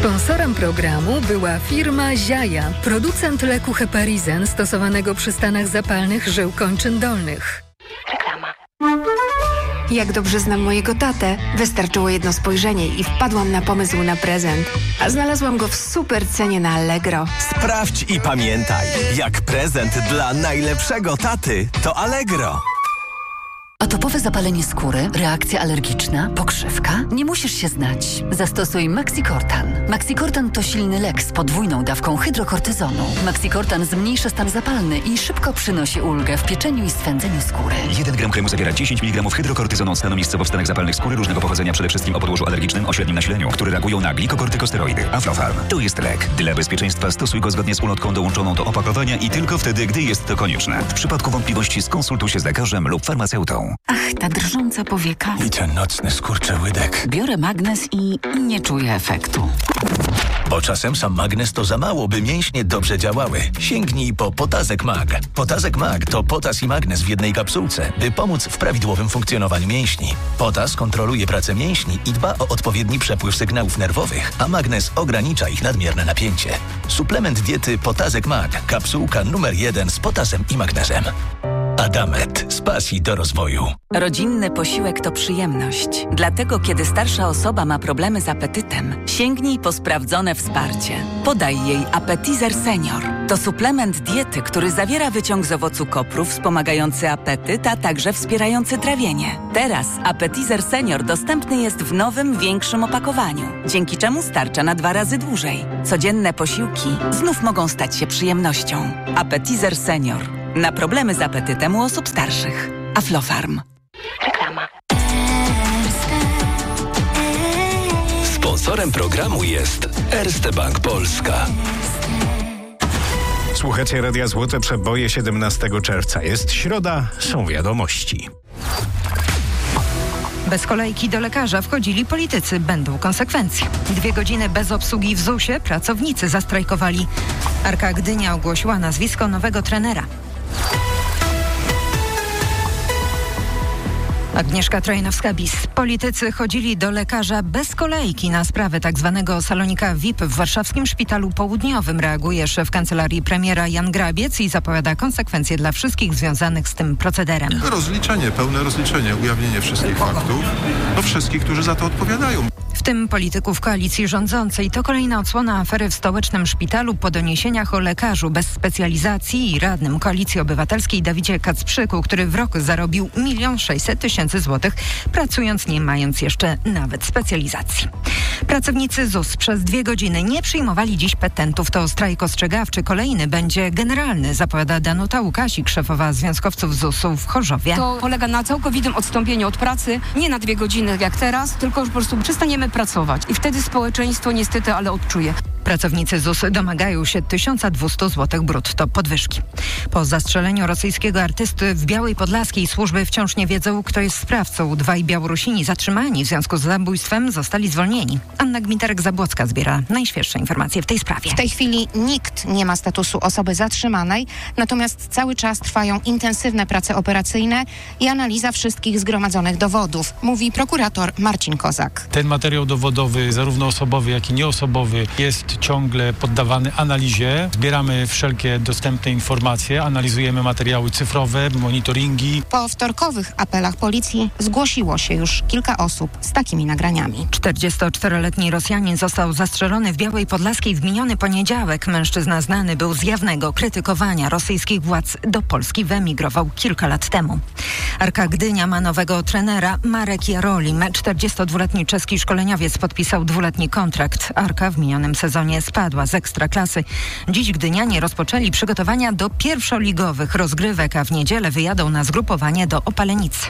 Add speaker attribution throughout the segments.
Speaker 1: Sponsorem programu była firma Ziaja, producent leku Heparizen stosowanego przy stanach zapalnych żył kończyn dolnych.
Speaker 2: Reklama. Jak dobrze znam mojego tatę, wystarczyło jedno spojrzenie i wpadłam na pomysł na prezent. A znalazłam go w super cenie na Allegro.
Speaker 3: Sprawdź i pamiętaj, jak prezent dla najlepszego taty to Allegro.
Speaker 4: Atopowe zapalenie skóry, reakcja alergiczna, pokrzywka? Nie musisz się znać. Zastosuj Maxicortan. Maxicortan to silny lek z podwójną dawką hydrokortyzonu. Maxicortan zmniejsza stan zapalny i szybko przynosi ulgę w pieczeniu i swędzeniu skóry.
Speaker 5: 1 gram kremu zawiera 10 mg hydrokortyzonu stanowiskowo w stanach zapalnych skóry różnego pochodzenia, przede wszystkim o podłożu alergicznym o średnim nasileniu, które reagują na glikokortykosteroidy. Aflofarm to jest lek. Dla bezpieczeństwa stosuj go zgodnie z ulotką dołączoną do opakowania i tylko wtedy, gdy jest to konieczne. W przypadku wątpliwości skonsultuj się z lekarzem lub farmaceutą.
Speaker 6: Ach, ta drżąca powieka.
Speaker 3: I ten nocny skurczyłydek.
Speaker 6: Biorę magnes i nie czuję efektu.
Speaker 3: Bo czasem sam magnes to za mało, by mięśnie dobrze działały. Sięgnij po Potazek Mag. Potazek Mag to potas i magnes w jednej kapsułce, by pomóc w prawidłowym funkcjonowaniu mięśni. Potas kontroluje pracę mięśni i dba o odpowiedni przepływ sygnałów nerwowych, a magnes ogranicza ich nadmierne napięcie. Suplement diety Potazek Mag. Kapsułka numer 1 z potasem i magnezem. Adamet. Z pasji do rozwoju.
Speaker 7: Rodzinny posiłek to przyjemność. Dlatego, kiedy starsza osoba ma problemy z apetytem, sięgnij po sprawdzone wsparcie. Podaj jej Appetizer Senior. To suplement diety, który zawiera wyciąg z owocu kopru wspomagający apetyt, a także wspierający trawienie. Teraz Appetizer Senior dostępny jest w nowym, większym opakowaniu, dzięki czemu starcza na 2 razy dłużej. Codzienne posiłki znów mogą stać się przyjemnością. Appetizer Senior. Na problemy z apetytem u osób starszych. Aflofarm.
Speaker 2: Reklama.
Speaker 3: Sponsorem programu jest Erste Bank Polska.
Speaker 8: Słuchacie Radia Złote Przeboje 17 czerwca. Jest środa, są wiadomości.
Speaker 9: Bez kolejki do lekarza wchodzili politycy. Będą konsekwencje. 2 godziny bez obsługi w ZUS-ie pracownicy zastrajkowali. Arka Gdynia ogłosiła nazwisko nowego trenera. Agnieszka Trojanowska-Bis. Politycy chodzili do lekarza bez kolejki na sprawę tzw. salonika VIP w warszawskim Szpitalu Południowym. Reaguje szef kancelarii premiera Jan Grabiec i zapowiada konsekwencje dla wszystkich związanych z tym procederem.
Speaker 10: Rozliczenie, pełne rozliczenie, ujawnienie wszystkich faktów, wszystkich, którzy za to odpowiadają.
Speaker 9: W tym polityków koalicji rządzącej. To kolejna odsłona afery w stołecznym szpitalu po doniesieniach o lekarzu bez specjalizacji i radnym Koalicji Obywatelskiej Dawidzie Kacprzyku, który w roku zarobił 1 600 000 złotych, pracując nie mając jeszcze nawet specjalizacji. Pracownicy ZUS przez 2 godziny nie przyjmowali dziś petentów. To strajk ostrzegawczy. Kolejny będzie generalny, zapowiada Danuta Łukasik, szefowa związkowców ZUS-u w Chorzowie.
Speaker 11: To polega na całkowitym odstąpieniu od pracy, nie na 2 godziny jak teraz, tylko już po prostu przestaniemy pracować i wtedy społeczeństwo niestety, ale odczuje.
Speaker 9: Pracownicy ZUS domagają się 1200 zł brutto podwyżki. Po zastrzeleniu rosyjskiego artysty w Białej Podlaskiej służby wciąż nie wiedzą, kto jest sprawcą. 2 Białorusini zatrzymani w związku z zabójstwem zostali zwolnieni. Anna Gmiterek-Zabłocka zbiera najświeższe informacje w tej sprawie.
Speaker 12: W tej chwili nikt nie ma statusu osoby zatrzymanej, natomiast cały czas trwają intensywne prace operacyjne i analiza wszystkich zgromadzonych dowodów, mówi prokurator Marcin Kozak.
Speaker 13: Ten materiał dowodowy, zarówno osobowy, jak i nieosobowy, jest ciągle poddawany analizie. Zbieramy wszelkie dostępne informacje, analizujemy materiały cyfrowe, monitoringi.
Speaker 12: Po wtorkowych apelach policji zgłosiło się już kilka osób z takimi nagraniami.
Speaker 9: 44-letni Rosjanin został zastrzelony w Białej Podlaskiej w miniony poniedziałek. Mężczyzna znany był z jawnego krytykowania rosyjskich władz. Do Polski wyemigrował kilka lat temu. Arka Gdynia ma nowego trenera. Marek Jarolim, 42-letni czeski szkoleniowiec, podpisał 2-letni kontrakt. Arka w minionym sezonie spadła z Ekstraklasy. Dziś gdynianie rozpoczęli przygotowania do pierwszoligowych rozgrywek, a w niedzielę wyjadą na zgrupowanie do Opalenicy.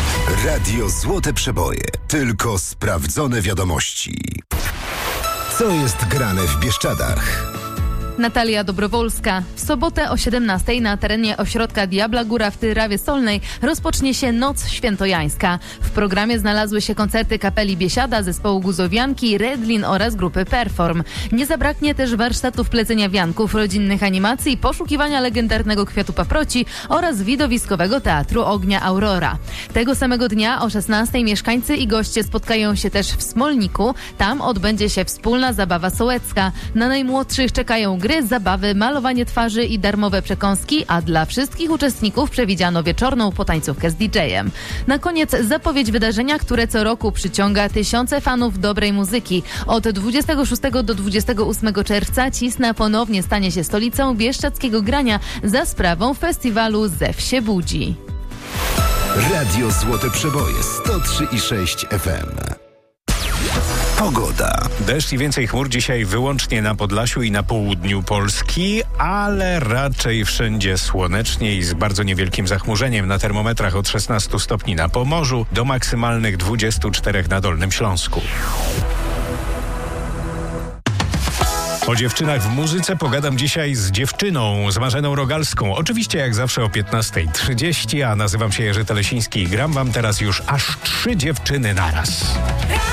Speaker 14: Radio Złote Przeboje. Tylko sprawdzone wiadomości. Co jest grane w Bieszczadach?
Speaker 15: Natalia Dobrowolska. W sobotę o 17:00 na terenie ośrodka Diabla Góra w Tyrawie Solnej rozpocznie się Noc Świętojańska. W programie znalazły się koncerty kapeli Biesiada, zespołu Guzowianki, Redlin oraz grupy Perform. Nie zabraknie też warsztatów plecenia wianków, rodzinnych animacji, poszukiwania legendarnego kwiatu paproci oraz widowiskowego teatru ognia Aurora. Tego samego dnia o 16:00 mieszkańcy i goście spotkają się też w Smolniku. Tam odbędzie się wspólna zabawa sołecka. Na najmłodszych czekają gry, zabawy, malowanie twarzy i darmowe przekąski, a dla wszystkich uczestników przewidziano wieczorną potańcówkę z DJ-em. Na koniec zapowiedź wydarzenia, które co roku przyciąga tysiące fanów dobrej muzyki. Od 26 do 28 czerwca Cisna ponownie stanie się stolicą bieszczadzkiego grania za sprawą festiwalu Zew się budzi.
Speaker 14: Radio Złote Przeboje 103,6 FM. Pogoda.
Speaker 8: Deszcz i więcej chmur dzisiaj wyłącznie na Podlasiu i na południu Polski, ale raczej wszędzie słonecznie i z bardzo niewielkim zachmurzeniem. Na termometrach od 16 stopni na Pomorzu do maksymalnych 24 na Dolnym Śląsku. O dziewczynach w muzyce pogadam dzisiaj z dziewczyną, z Marzeną Rogalską. Oczywiście jak zawsze o 15:30, a nazywam się Jerzy Telesiński i gram wam teraz już aż 3 dziewczyny naraz.